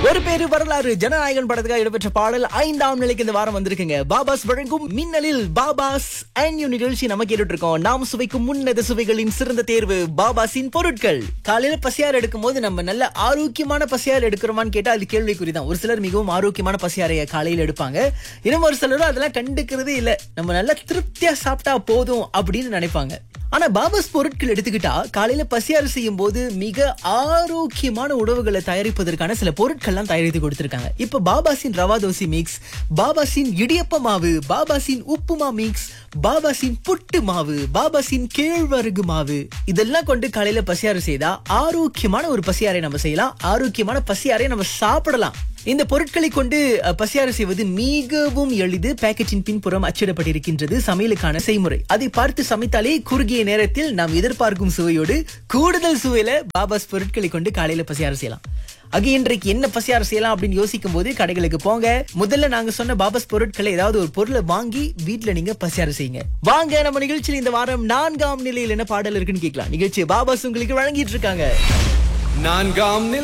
ஒரு பேரு வரலாறு ஜனநாயகன் படத்துக்காக இடம்பெற்ற பாடல் 5ஆம் நிலைக்கு இந்த வாரம் வந்திருக்குங்க. பாபாஸ் வழங்கும் மின்னலில் பாபாஸ் அன்யூ நிகழ்ச்சி நம்ம கேட்டுட்டு இருக்கோம். நாம் சுவைக்கும் முன்னத சுவைகளின் சிறந்த தேர்வு பாபாஸின் பொருட்கள். காலையில பசியாறு எடுக்கும் போது நம்ம நல்ல ஆரோக்கியமான பசியாறு எடுக்கிறோமான்னு கேட்டா அது கேள்விக்குறிதான். ஒரு சிலர் மிகவும் ஆரோக்கியமான பசியாறைய காலையில எடுப்பாங்க, இன்னும் ஒரு சிலரும் அதெல்லாம் கண்டுக்கிறதே இல்ல. நம்ம நல்லா திருப்தியா சாப்பிட்டா போதும் அப்படின்னு நினைப்பாங்க. ஆனா பாபாஸ் பொருட்கள் எடுத்துக்கிட்டா காலையில பசியாறு செய்யும் போது மிக ஆரோக்கியமான உணவுகளை தயாரிப்பதற்கான சில பொருட்கள்லாம் தயாரித்து கொடுத்திருக்காங்க. இப்ப பாபாஸின் ரவா தோசை மிக்ஸ், பாபாஸின் இடியப்ப மாவு, பாபாஸின் உப்புமா மிக்ஸ், பாபாஸின் புட்டு மாவு, பாபாஸின் கேழ்வரகு மாவு, இதெல்லாம் கொண்டு காலையில பசியாறு செய்தா ஆரோக்கியமான ஒரு பசியாரை நம்ம செய்யலாம். ஆரோக்கியமான பசியாரை நம்ம சாப்பிடலாம். இந்த பொருட்களை கொண்டு பசியாறு செய்வது மிகவும் எளிது. பேக்கெட்டின் பின்புறம் அச்சிடப்பட்டிருக்கின்றது சமையலுக்கான செய்முறை. அதை பார்த்து சமைத்தாலே குறுகிய நேரத்தில் நாம் எதிர்பார்க்கும் சுவையோடு கூடுதல் சுவையில பாபாஸ் பொருட்களை கொண்டு காலையில பசியாறு செய்யலாம். இன்றைக்கு என்ன பசியாறு செய்யலாம் அப்படின்னு யோசிக்கும் போது கடைகளுக்கு போங்க. முதல்ல நாங்க சொன்ன பாபாஸ் பொருட்களை ஏதாவது ஒரு பொருளை வாங்கி வீட்டுல நீங்க பசியாறு செய்யுங்க. வாங்க, நம்ம நிகழ்ச்சியில் இந்த வாரம் 4ஆம் நிலையில் என்ன பாடல் இருக்குன்னு கேட்கலாம். நிகழ்ச்சி பாபாஸ் உங்களுக்கு வழங்கிட்டு இருக்காங்க. 4ஆம் நிலை.